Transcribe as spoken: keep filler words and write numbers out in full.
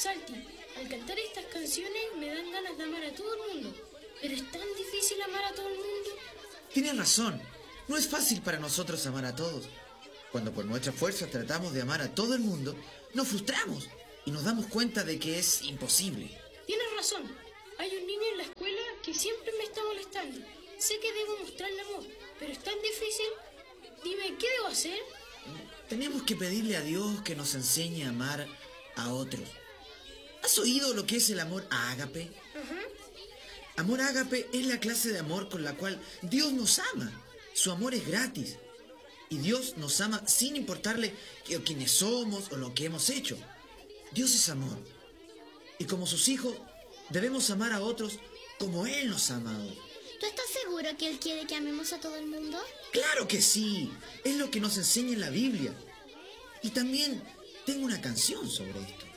Salty, al cantar estas canciones me dan ganas de amar a todo el mundo. Pero es tan difícil amar a todo el mundo. Tienes razón. No es fácil para nosotros amar a todos. Cuando por nuestra fuerza tratamos de amar a todo el mundo, nos frustramos y nos damos cuenta de que es imposible. Tienes razón. Hay un niño en la escuela que siempre me está molestando. Sé que debo mostrarle amor, pero es tan difícil. Dime, ¿qué debo hacer? Tenemos que pedirle a Dios que nos enseñe a amar a otros. ¿Has oído lo que es el amor ágape? Ajá. Amor ágape es la clase de amor con la cual Dios nos ama. Su amor es gratis. Y Dios nos ama sin importarle quiénes somos o lo que hemos hecho. Dios es amor. Y como sus hijos, debemos amar a otros como Él nos ha amado. ¿Tú estás seguro que Él quiere que amemos a todo el mundo? ¡Claro que sí! Es lo que nos enseña en la Biblia. Y también tengo una canción sobre esto.